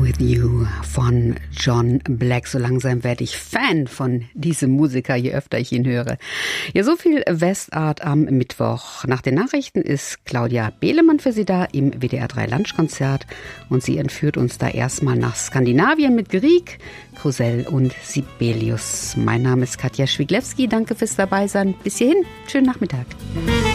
With You von John Black. So langsam werde ich Fan von diesem Musiker, je öfter ich ihn höre. Ja, so viel Westart am Mittwoch. Nach den Nachrichten ist Claudia Behlemann für Sie da im WDR 3 Lunchkonzert und sie entführt uns da erstmal nach Skandinavien mit Grieg, Krusell und Sibelius. Mein Name ist Katja Schwiglewski. Danke fürs Dabeisein. Bis hierhin. Schönen Nachmittag.